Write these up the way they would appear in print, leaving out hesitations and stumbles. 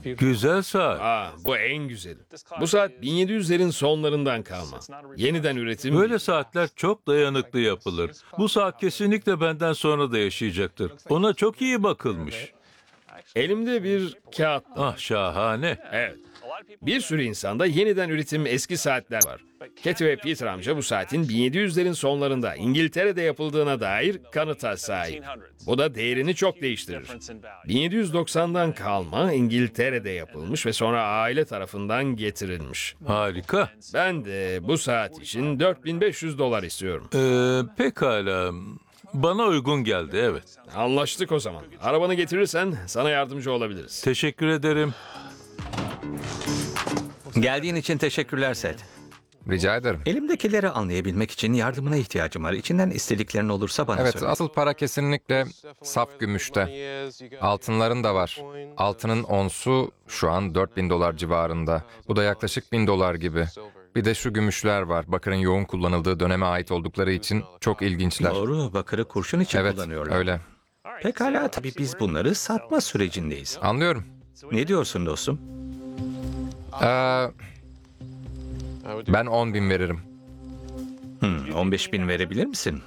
Güzel saat. Bu en güzeli. Bu saat 1700'lerin sonlarından kalma. Yeniden üretim. Böyle saatler çok dayanıklı yapılır. Bu saat kesinlikle benden sonra da yaşayacaktır. Ona çok iyi bakılmış. Elimde bir kağıt. Ah, şahane. Evet. Bir sürü insanda yeniden üretim eski saatler var. Katie ve Peter amca bu saatin 1700'lerin sonlarında İngiltere'de yapıldığına dair kanıta sahip. Bu da değerini çok değiştirir. 1790'dan kalma İngiltere'de yapılmış ve sonra aile tarafından getirilmiş. Harika. Ben de bu saat için $4500 istiyorum. Pekala. Bana uygun geldi, evet. Anlaştık o zaman. Arabanı getirirsen sana yardımcı olabiliriz. Teşekkür ederim. Geldiğin için teşekkürler Seth. Rica ederim. Elimdekileri anlayabilmek için yardımına ihtiyacım var. İçinden istediklerin olursa bana Evet, söyle. asıl para kesinlikle saf gümüşte. Altınların da var. Altının onsu şu an $4000 civarında. Bu da yaklaşık $1000 gibi. Bir de şu gümüşler var. Bakırın yoğun kullanıldığı döneme ait oldukları için çok ilginçler. Doğru, bakırı kurşun için Evet, kullanıyorlar. öyle. Pekala, tabii biz bunları satma sürecindeyiz. Anlıyorum. Ne diyorsun dostum? Ben 10.000 veririm. 15.000 verebilir misin?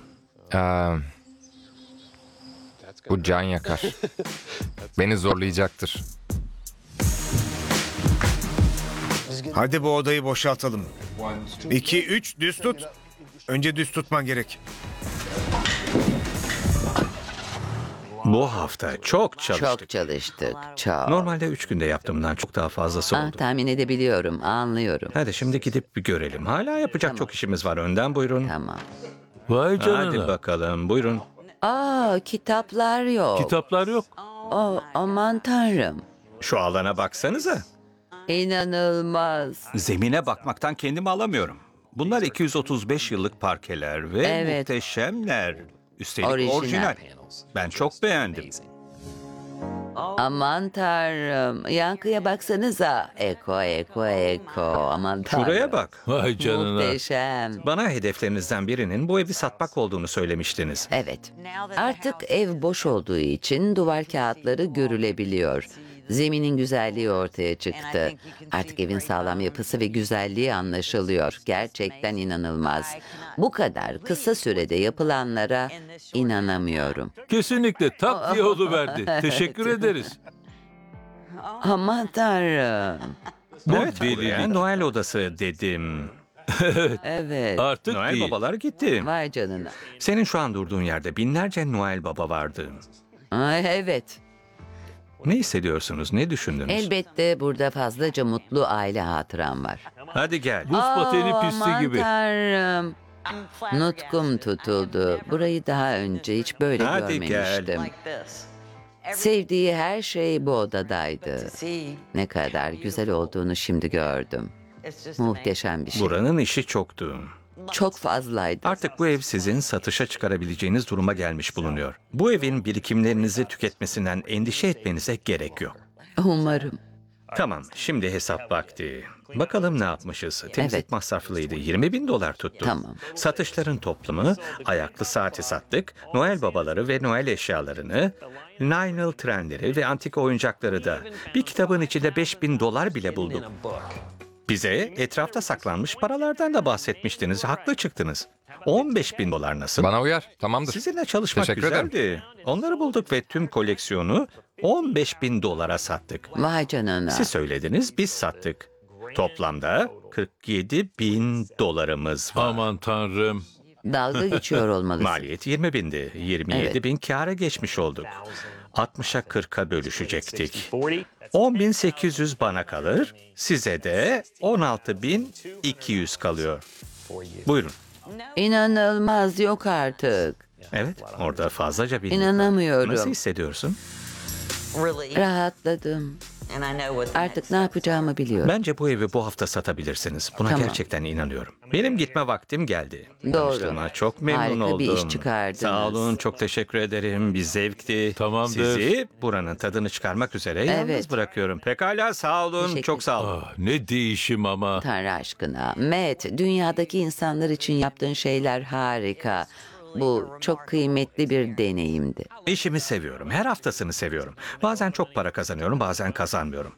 Bu can yakar. Beni zorlayacaktır. Hadi bu odayı boşaltalım. 2, 3 düz tut. Önce düz tutman gerek. Bu hafta çok çalıştık. Çok çalıştık. Çok. Normalde 3 günde yaptığımdan çok daha fazlası oldu. Tahmin edebiliyorum. Anlıyorum. Hadi şimdi gidip bir görelim. Hala yapacak çok işimiz var. Önden buyurun. Tamam. Vay Hadi canına. bakalım, buyurun. Kitaplar yok. Kitaplar yok. Aman tanrım. Şu alana baksanıza. İnanılmaz. Zemine bakmaktan kendimi alamıyorum. Bunlar 235 yıllık parkeler ve Evet. muhteşemler. Üstelik Orijinal. orijinal. Ben çok beğendim. Aman tanrım. Yankıya baksanıza. Eko. Aman tanrım. Şuraya bak. Vay canına. Muhteşem. Bana hedeflerinizden birinin bu evi satmak olduğunu söylemiştiniz. Evet. Artık ev boş olduğu için duvar kağıtları görülebiliyor. Zeminin güzelliği ortaya çıktı. Artık evin sağlam yapısı ve güzelliği anlaşılıyor. Gerçekten inanılmaz. Bu kadar kısa sürede yapılanlara inanamıyorum. Kesinlikle tak diye verdi. Teşekkür ederiz. Aman tanrım. Bu Evet, buraya delilik. Noel odası dedim. Evet. Artık Noel değil. babalar gitti. Vay canına. Senin şu an durduğun yerde binlerce Noel baba vardı. Evet. Ne hissediyorsunuz? Ne düşündünüz? Elbette burada fazlaca mutlu aile hatıram var. Hadi gel. Buz pateni pisti Aman gibi. tanrım. Nutkum tutuldu. Burayı daha önce hiç böyle Hadi gel. görmemiştim. Sevdiği her şey bu odadaydı. Ne kadar güzel olduğunu şimdi gördüm. Muhteşem bir şey. Buranın işi çoktu. Çok fazlaydı. Artık bu ev sizin satışa çıkarabileceğiniz duruma gelmiş bulunuyor. Bu evin birikimlerinizi tüketmesinden endişe etmenize gerek yok. Umarım. Tamam, şimdi hesap vakti. Bakalım ne yapmışız? Temizlik Evet. masraflıydı. $20.000 tuttu. Tamam. Satışların toplamı, ayaklı saati sattık, Noel babaları ve Noel eşyalarını, Lionel trenleri ve antik oyuncakları da. Bir kitabın içinde $5.000 bile bulduk. Bize etrafta saklanmış paralardan da bahsetmiştiniz. Haklı çıktınız. $15.000 nasıl? Bana uyar. Tamamdır. Sizinle çalışmak Teşekkür ederim. güzeldi. Onları bulduk ve tüm koleksiyonu $15.000 sattık. Vay canına. Siz söylediniz, biz sattık. Toplamda $47.000 var. Aman tanrım. Dalga geçiyor olmalısın. Maliyet 20.000'di. 27.000 kâra geçmiş olduk. 60'a 40'a bölüşecektik. 10.800 bana kalır, size de 16.200 kalıyor. Buyurun. İnanılmaz, yok artık. Evet, orada fazlaca bir... İnanamıyorum. Nasıl hissediyorsun? Rahatladım. Artık ne yapacağımı biliyorum. Bence bu evi bu hafta satabilirsiniz. Buna Tamam. gerçekten inanıyorum. Benim gitme vaktim geldi. Doğru. Tanıştığıma çok memnun Harika oldum. bir iş çıkardınız. Sağ olun, çok teşekkür ederim. Bir zevkti. Tamamdır. Sizi buranın tadını çıkarmak üzere yalnız Evet. bırakıyorum. Pekala, sağ olun, Teşekkür çok sağ olun. Ah, ne değişim ama. Tanrı aşkına. Matt, dünyadaki insanlar için yaptığın şeyler harika. Bu çok kıymetli bir deneyimdi. İşimi seviyorum. Her haftasını seviyorum. Bazen çok para kazanıyorum, bazen kazanmıyorum.